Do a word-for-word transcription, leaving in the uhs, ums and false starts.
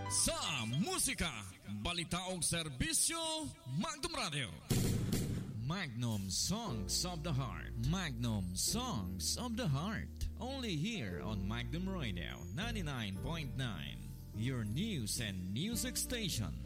Sa musika, balita o serbisyo, Magnum Radio. Magnum Songs of the Heart. Magnum Songs of the Heart. Only here on Magnum Radio ninety-nine point nine. Your news and music station.